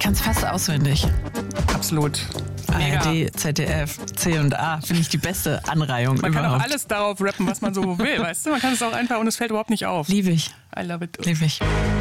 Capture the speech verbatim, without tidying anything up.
kann es fast auswendig. Absolut. A R D, Z D F, C und A, finde ich die beste Anreihung Man überhaupt. kann auch alles darauf rappen, was man so will, weißt du? Man kann es auch einfach und es fällt überhaupt nicht auf. Liebe ich. I love it. Liebe ich.